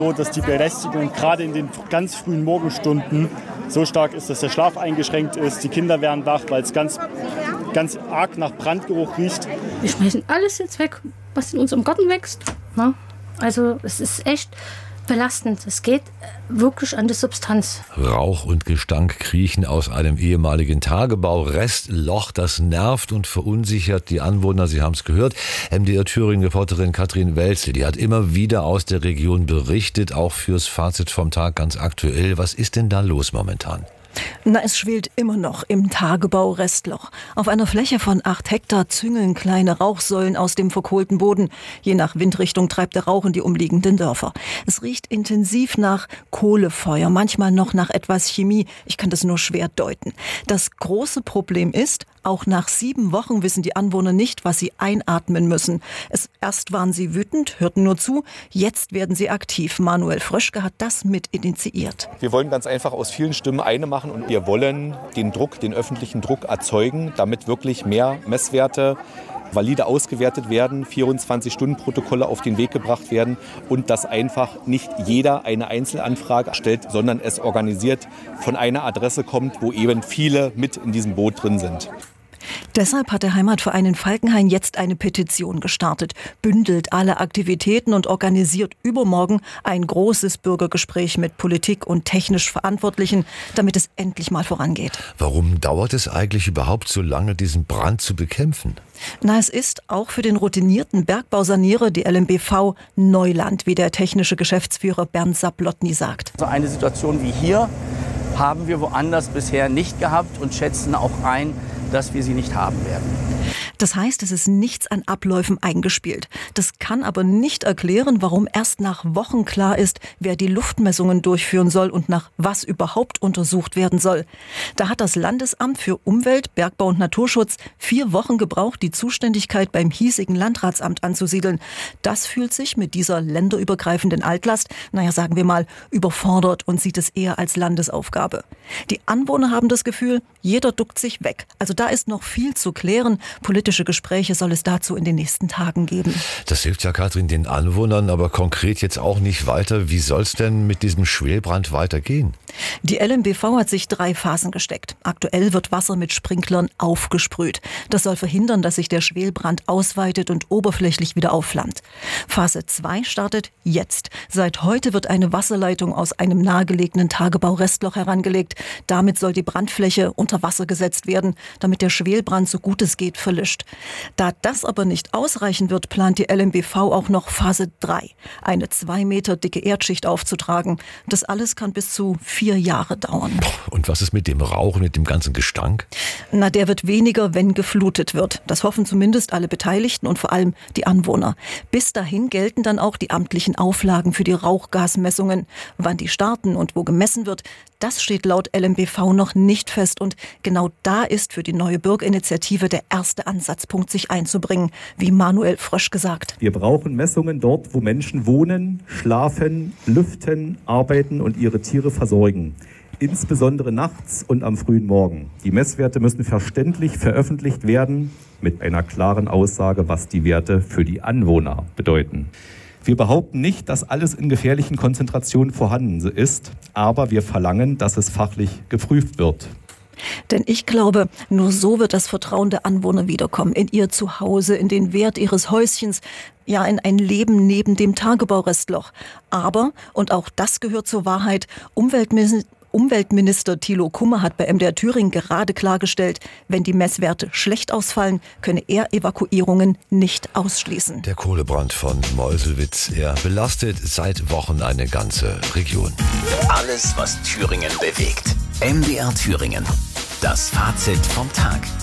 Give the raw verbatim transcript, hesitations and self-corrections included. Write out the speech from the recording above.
So, dass die Belästigung gerade in den ganz frühen Morgenstunden so stark ist, dass der Schlaf eingeschränkt ist. Die Kinder werden wach, weil es ganz, ganz arg nach Brandgeruch riecht. Wir schmeißen alles jetzt weg, was in unserem Garten wächst. Na? Also es ist echt belastend. Es geht wirklich an die Substanz. Rauch und Gestank kriechen aus einem ehemaligen Tagebau-Restloch. Das nervt und verunsichert die Anwohner. Sie haben es gehört. M D R Thüringen-Reporterin Katrin Welzel, die hat immer wieder aus der Region berichtet, auch fürs Fazit vom Tag ganz aktuell. Was ist denn da los momentan? Na, es schwelt immer noch im Tagebau-Restloch. Auf einer Fläche von acht Hektar züngeln kleine Rauchsäulen aus dem verkohlten Boden. Je nach Windrichtung treibt der Rauch in die umliegenden Dörfer. Es riecht intensiv nach Kohlefeuer, manchmal noch nach etwas Chemie. Ich kann das nur schwer deuten. Das große Problem ist, auch nach sieben Wochen wissen die Anwohner nicht, was sie einatmen müssen. Es, erst waren sie wütend, hörten nur zu. Jetzt werden sie aktiv. Manuel Fröschke hat das mit initiiert. Wir wollen ganz einfach aus vielen Stimmen eine machen und wir wollen den Druck, den öffentlichen Druck erzeugen, damit wirklich mehr Messwerte valide ausgewertet werden, vierundzwanzig-Stunden-Protokolle auf den Weg gebracht werden und dass einfach nicht jeder eine Einzelanfrage stellt, sondern es organisiert von einer Adresse kommt, wo eben viele mit in diesem Boot drin sind. Deshalb hat der Heimatverein in Falkenhain jetzt eine Petition gestartet, bündelt alle Aktivitäten und organisiert übermorgen ein großes Bürgergespräch mit Politik und technisch Verantwortlichen, damit es endlich mal vorangeht. Warum dauert es eigentlich überhaupt so lange, diesen Brand zu bekämpfen? Na, es ist auch für den routinierten Bergbausanierer, die L M B V, Neuland, wie der technische Geschäftsführer Bernd Sablotny sagt. So eine Situation wie hier haben wir woanders bisher nicht gehabt und schätzen auch ein, dass wir sie nicht haben werden. Das heißt, es ist nichts an Abläufen eingespielt. Das kann aber nicht erklären, warum erst nach Wochen klar ist, wer die Luftmessungen durchführen soll und nach was überhaupt untersucht werden soll. Da hat das Landesamt für Umwelt, Bergbau und Naturschutz vier Wochen gebraucht, die Zuständigkeit beim hiesigen Landratsamt anzusiedeln. Das fühlt sich mit dieser länderübergreifenden Altlast, naja, sagen wir mal, überfordert und sieht es eher als Landesaufgabe. Die Anwohner haben das Gefühl, jeder duckt sich weg. Also da ist noch viel zu klären. Politische Gespräche soll es dazu in den nächsten Tagen geben. Das hilft ja, Katrin, den Anwohnern, aber konkret jetzt auch nicht weiter. Wie soll es denn mit diesem Schwelbrand weitergehen? Die L M B V hat sich drei Phasen gesteckt. Aktuell wird Wasser mit Sprinklern aufgesprüht. Das soll verhindern, dass sich der Schwelbrand ausweitet und oberflächlich wieder aufflammt. Phase zwei startet jetzt. Seit heute wird eine Wasserleitung aus einem nahegelegenen Tagebau-Restloch herangelegt. Damit soll die Brandfläche unter Wasser gesetzt werden, damit der Schwelbrand so gut es geht verlischt. Da das aber nicht ausreichen wird, plant die L M B V auch noch Phase drei, eine zwei Meter dicke Erdschicht aufzutragen. Das alles kann bis zu vier Jahre dauern. Und was ist mit dem Rauch, mit dem ganzen Gestank? Na, der wird weniger, wenn geflutet wird. Das hoffen zumindest alle Beteiligten und vor allem die Anwohner. Bis dahin gelten dann auch die amtlichen Auflagen für die Rauchgasmessungen. Wann die starten und wo gemessen wird, das steht laut L M B V noch nicht fest. Und genau da ist für die neue Bürgerinitiative der erste Ansatzpunkt, sich einzubringen, wie Manuel Fröschke sagt. Wir brauchen Messungen dort, wo Menschen wohnen, schlafen, lüften, arbeiten und ihre Tiere versorgen. Insbesondere nachts und am frühen Morgen. Die Messwerte müssen verständlich veröffentlicht werden mit einer klaren Aussage, was die Werte für die Anwohner bedeuten. Wir behaupten nicht, dass alles in gefährlichen Konzentrationen vorhanden ist, aber wir verlangen, dass es fachlich geprüft wird. Denn ich glaube, nur so wird das Vertrauen der Anwohner wiederkommen in ihr Zuhause, in den Wert ihres Häuschens, ja in ein Leben neben dem Tagebau-Restloch. Aber, und auch das gehört zur Wahrheit, Umweltminister Umweltminister Thilo Kummer hat bei M D R Thüringen gerade klargestellt, wenn die Messwerte schlecht ausfallen, könne er Evakuierungen nicht ausschließen. Der Kohlebrand von Meuselwitz, er belastet seit Wochen eine ganze Region. Alles, was Thüringen bewegt. M D R Thüringen. Das Fazit vom Tag.